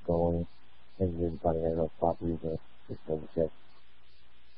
going and you're running out of properties or just double check.